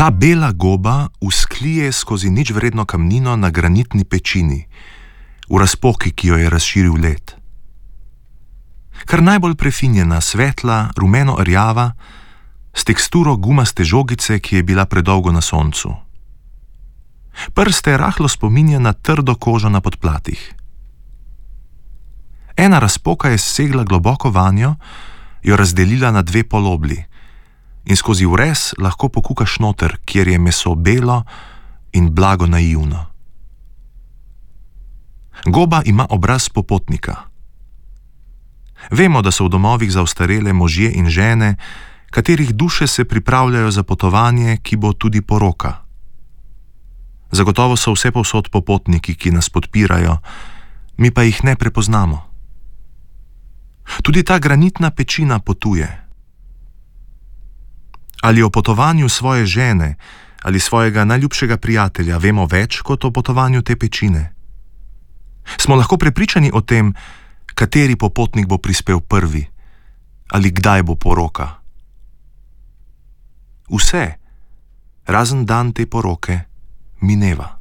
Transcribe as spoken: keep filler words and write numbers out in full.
Ta bela goba vzklije skozi ničvredno kamnino na granitni pečini, v razpoki, ki jo je razširil led. Kar najbolj prefinjena, svetla, rumeno-rjava, s teksturo gumaste žogice, ki je bila predolgo na soncu. Prste rahlo spominja na trdo kožo na podplatih. Ena razpoka je segla globoko vanjo, jo razdelila na dve polobli in skozi vrez lahko pokukaš noter, kjer je meso belo in blago naivno. Goba ima obraz popotnika. Vemo, da so v domovih za ostarele možje in žene, katerih duše se pripravljajo za potovanje, ki bo tudi poroka. Zagotovo so vse povsod popotniki, ki nas podpirajo, mi pa jih ne prepoznamo. Tudi ta granitna pečina potuje. Ali o potovanju svoje žene ali svojega najljubšega prijatelja vemo več kot o potovanju te pečine? Smo lahko prepričani o tem, kateri popotnik bo prispel prvi ali kdaj bo poroka? Vse, razen dan te poroke, mineva.